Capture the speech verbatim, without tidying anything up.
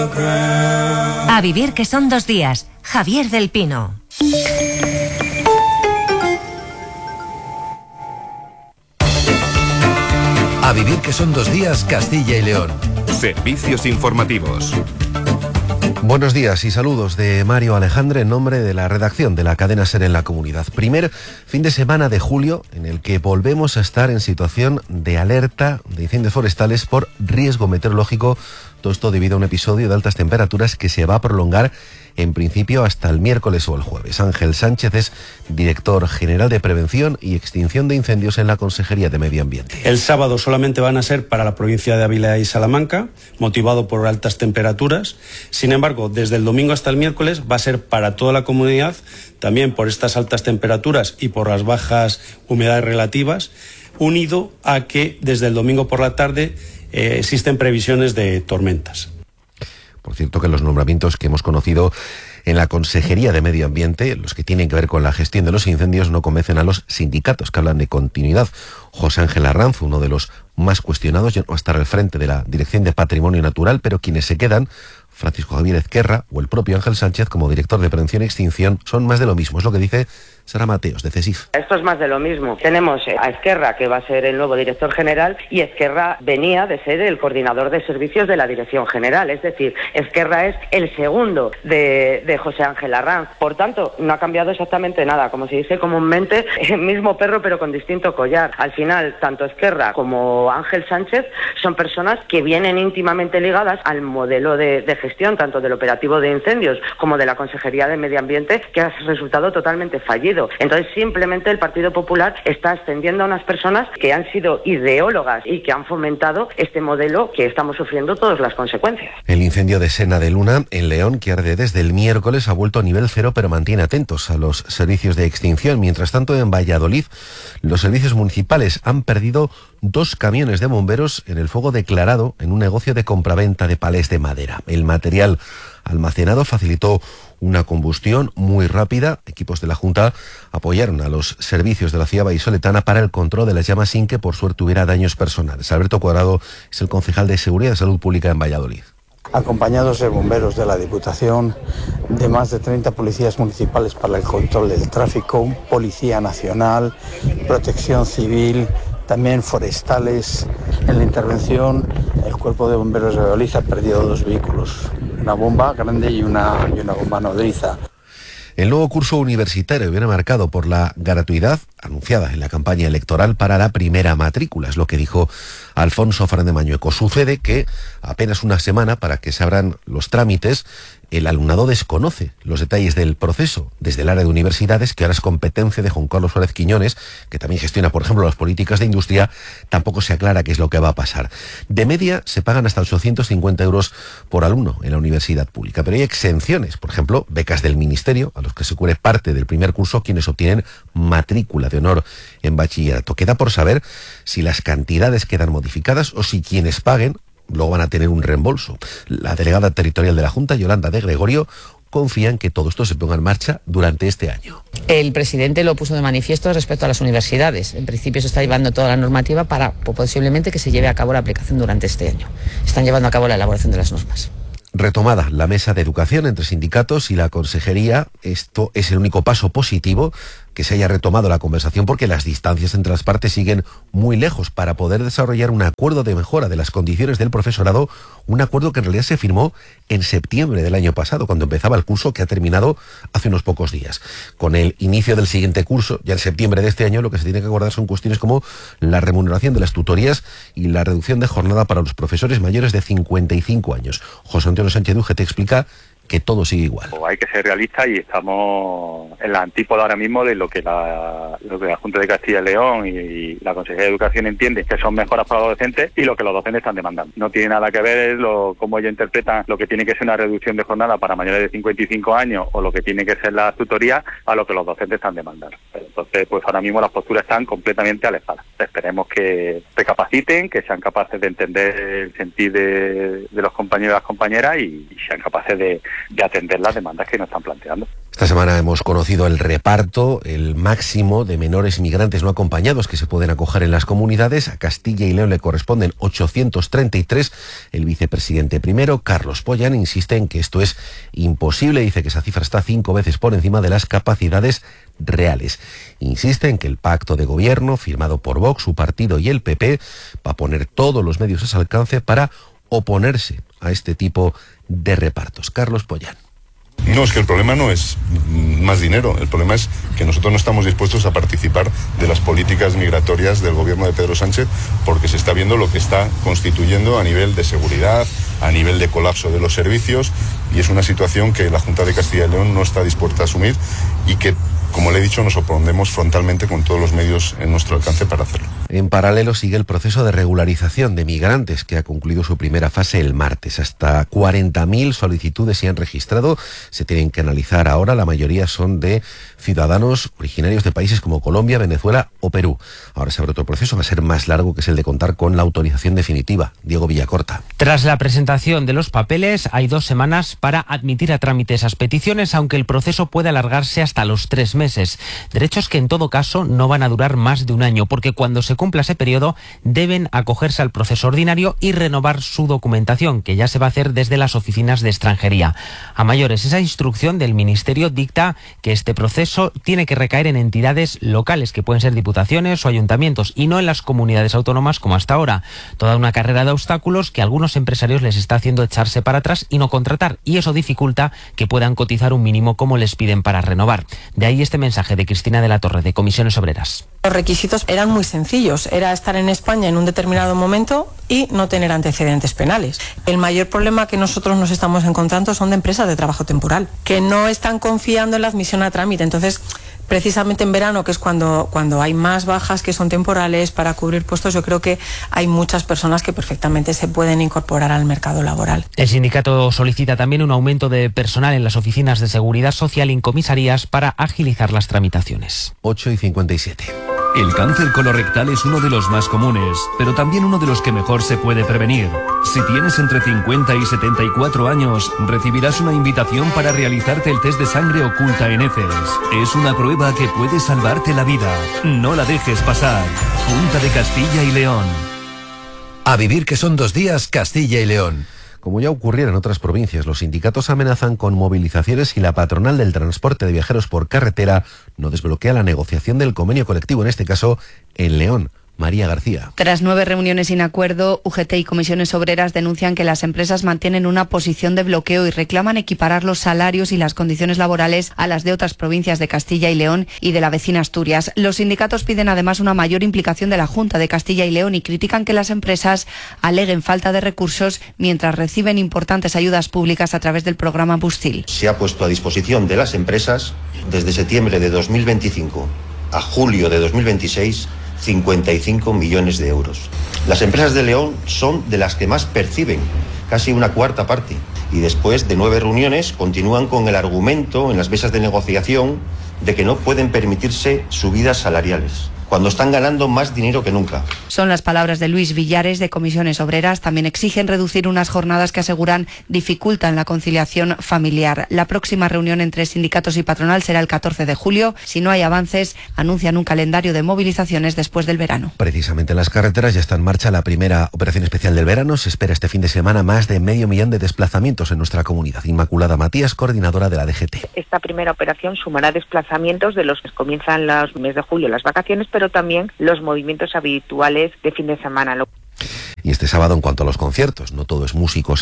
A vivir que son dos días. Javier del Pino. A vivir que son dos días, Castilla y León. Servicios informativos. Buenos días y saludos de Mario Alejandre en nombre de la redacción de la cadena SER en la comunidad. Primer fin de semana de julio en el que volvemos a estar en situación de alerta de incendios forestales por riesgo meteorológico. Todo esto debido a un episodio de altas temperaturas que se va a prolongar en principio hasta el miércoles o el jueves. Ángel Sánchez es director general de Prevención y Extinción de Incendios en la Consejería de Medio Ambiente. El sábado solamente van a ser para la provincia de Ávila y Salamanca, motivado por altas temperaturas. Sin embargo, desde el domingo hasta el miércoles va a ser para toda la comunidad, también por estas altas temperaturas y por las bajas humedades relativas, unido a que desde el domingo por la tarde eh, existen previsiones de tormentas. Por cierto, que los nombramientos que hemos conocido en la Consejería de Medio Ambiente, los que tienen que ver con la gestión de los incendios, no convencen a los sindicatos que hablan de continuidad. José Ángel Arranz, uno de los más cuestionados, ya no va a estar al frente de la Dirección de Patrimonio Natural, pero quienes se quedan, Francisco Javier Ezquerra o el propio Ángel Sánchez, como director de Prevención y Extinción, son más de lo mismo. Es lo que dice Sara Mateos, de CESIF. Esto es más de lo mismo. Tenemos a Ezquerra, que va a ser el nuevo director general, y Ezquerra venía de ser el coordinador de servicios de la Dirección General. Es decir, Ezquerra es el segundo de, de José Ángel Arranz. Por tanto, no ha cambiado exactamente nada. Como se dice comúnmente, el mismo perro pero con distinto collar. Al final, tanto Ezquerra como Ángel Sánchez son personas que vienen íntimamente ligadas al modelo de, de gestión, tanto del operativo de incendios como de la Consejería de Medio Ambiente, que ha resultado totalmente fallido. Entonces, simplemente el Partido Popular está ascendiendo a unas personas que han sido ideólogas y que han fomentado este modelo que estamos sufriendo todas las consecuencias. El incendio de Sena de Luna, en León, que arde desde el miércoles, ha vuelto a nivel cero, pero mantiene atentos a los servicios de extinción. Mientras tanto, en Valladolid, los servicios municipales han perdido dos camiones de bomberos en el fuego declarado en un negocio de compraventa de palés de madera. El material almacenado facilitó una combustión muy rápida. Equipos de la Junta apoyaron a los servicios de la ciudad vallisoletana para el control de las llamas sin que por suerte hubiera daños personales. Alberto Cuadrado es el concejal de Seguridad y Salud Pública en Valladolid. Acompañados de bomberos de la Diputación, de más de treinta policías municipales para el control del tráfico, Policía Nacional, Protección Civil, también forestales. En la intervención, el Cuerpo de Bomberos de Valladolid ha perdido dos vehículos, una bomba grande y una, y una bomba nodriza. El nuevo curso universitario viene marcado por la gratuidad anunciada en la campaña electoral para la primera matrícula, es lo que dijo Alfonso Fernández Mañueco. Sucede que apenas una semana para que se abran los trámites, el alumnado desconoce los detalles del proceso desde el área de universidades, que ahora es competencia de Juan Carlos Suárez Quiñones, que también gestiona, por ejemplo, las políticas de industria. Tampoco se aclara qué es lo que va a pasar. De media se pagan hasta ochocientos cincuenta euros por alumno en la universidad pública, pero hay exenciones, por ejemplo, becas del Ministerio, a los que se cubre parte del primer curso quienes obtienen matrícula de honor en bachillerato. Queda por saber si las cantidades quedan modificadas o si quienes paguen luego van a tener un reembolso. La delegada territorial de la Junta, Yolanda de Gregorio, confía en que todo esto se ponga en marcha durante este año. El presidente lo puso de manifiesto respecto a las universidades. En principio se está llevando toda la normativa para posiblemente que se lleve a cabo la aplicación durante este año. Están llevando a cabo la elaboración de las normas. Retomada la mesa de educación entre sindicatos y la consejería, esto es el único paso positivo que se haya retomado la conversación, porque las distancias entre las partes siguen muy lejos para poder desarrollar un acuerdo de mejora de las condiciones del profesorado, un acuerdo que en realidad se firmó en septiembre del año pasado, cuando empezaba el curso, que ha terminado hace unos pocos días. Con el inicio del siguiente curso, ya en septiembre de este año, lo que se tiene que abordar son cuestiones como la remuneración de las tutorías y la reducción de jornada para los profesores mayores de cincuenta y cinco años. José Antonio Sánchez Duque te explica que todo sigue igual. Hay que ser realistas y estamos en la antípoda ahora mismo de lo que la, lo que la Junta de Castilla y León y, y la Consejería de Educación entiende que son mejoras para los docentes y lo que los docentes están demandando. No tiene nada que ver lo, cómo ellos interpretan lo que tiene que ser una reducción de jornada para mayores de cincuenta y cinco años o lo que tiene que ser la tutoría a lo que los docentes están demandando. Entonces, pues ahora mismo las posturas están completamente alejadas. Esperemos que recapaciten, que sean capaces de entender el sentir de, de los compañeros y las compañeras y, y sean capaces de de atender las demandas que nos están planteando. Esta semana hemos conocido el reparto, el máximo de menores migrantes no acompañados que se pueden acoger en las comunidades. A Castilla y León le corresponden ochocientos treinta y tres. El vicepresidente primero, Carlos Pollán, insiste en que esto es imposible. Dice que esa cifra está cinco veces por encima de las capacidades reales. Insiste en que el pacto de gobierno firmado por Vox, su partido y el P P va a poner todos los medios a su alcance para oponerse a este tipo de repartos. Carlos Pollán. No, es que el problema no es más dinero, el problema es que nosotros no estamos dispuestos a participar de las políticas migratorias del gobierno de Pedro Sánchez porque se está viendo lo que está constituyendo a nivel de seguridad, a nivel de colapso de los servicios, y es una situación que la Junta de Castilla y León no está dispuesta a asumir y que, como le he dicho, nos opondremos frontalmente con todos los medios en nuestro alcance para hacerlo. En paralelo sigue el proceso de regularización de migrantes que ha concluido su primera fase el martes. Hasta cuarenta mil solicitudes se han registrado. Se tienen que analizar ahora. La mayoría son de ciudadanos originarios de países como Colombia, Venezuela o Perú. Ahora se abre otro proceso, va a ser más largo, que es el de contar con la autorización definitiva. Diego Villacorta. Tras la presentación de los papeles, hay dos semanas para admitir a trámite esas peticiones, aunque el proceso puede alargarse hasta los tres meses. Derechos que en todo caso no van a durar más de un año, porque cuando se cumpla ese periodo deben acogerse al proceso ordinario y renovar su documentación, que ya se va a hacer desde las oficinas de extranjería. A mayores, esa instrucción del Ministerio dicta que este proceso tiene que recaer en entidades locales, que pueden ser diputaciones o ayuntamientos, y no en las comunidades autónomas como hasta ahora. Toda una carrera de obstáculos que a algunos empresarios les está haciendo echarse para atrás y no contratar, y eso dificulta que puedan cotizar un mínimo como les piden para renovar. De ahí este mensaje de Cristina de la Torre, de Comisiones Obreras. Los requisitos eran muy sencillos, era estar en España en un determinado momento y no tener antecedentes penales. El mayor problema que nosotros nos estamos encontrando son de empresas de trabajo temporal, que no están confiando en la admisión a trámite. Entonces, precisamente en verano, que es cuando, cuando hay más bajas que son temporales para cubrir puestos, yo creo que hay muchas personas que perfectamente se pueden incorporar al mercado laboral. El sindicato solicita también un aumento de personal en las oficinas de seguridad social y en comisarías para agilizar las tramitaciones. ocho y cincuenta y siete. El cáncer colorectal es uno de los más comunes, pero también uno de los que mejor se puede prevenir. Si tienes entre cincuenta y setenta y cuatro años, recibirás una invitación para realizarte el test de sangre oculta en heces. Es una prueba que puede salvarte la vida. No la dejes pasar. Junta de Castilla y León. A vivir que son dos días, Castilla y León. Como ya ocurriera en otras provincias, los sindicatos amenazan con movilizaciones si la patronal del transporte de viajeros por carretera no desbloquea la negociación del convenio colectivo, en este caso en León. María García. Tras nueve reuniones sin acuerdo, U G T y Comisiones Obreras denuncian que las empresas mantienen una posición de bloqueo y reclaman equiparar los salarios y las condiciones laborales a las de otras provincias de Castilla y León y de la vecina Asturias. Los sindicatos piden además una mayor implicación de la Junta de Castilla y León y critican que las empresas aleguen falta de recursos mientras reciben importantes ayudas públicas a través del programa Bustil. Se ha puesto a disposición de las empresas desde septiembre de dos mil veinticinco a julio de dos mil veintiséis cincuenta y cinco millones de euros. Las empresas de León son de las que más perciben, casi una cuarta parte. Y después de nueve reuniones continúan con el argumento en las mesas de negociación de que no pueden permitirse subidas salariales, cuando están ganando más dinero que nunca. Son las palabras de Luis Villares, de Comisiones Obreras. También exigen reducir unas jornadas que aseguran dificultan la conciliación familiar. La próxima reunión entre sindicatos y patronal será el catorce de julio. Si no hay avances, anuncian un calendario de movilizaciones después del verano. Precisamente en las carreteras ya está en marcha la primera operación especial del verano. Se espera este fin de semana más de medio millón de desplazamientos en nuestra comunidad. Inmaculada Matías, coordinadora de la D G T. Esta primera operación sumará desplazamientos de los que comienzan los meses de julio, las vacaciones, pero también los movimientos habituales de fin de semana. Y este sábado, en cuanto a los conciertos, no todo es músicos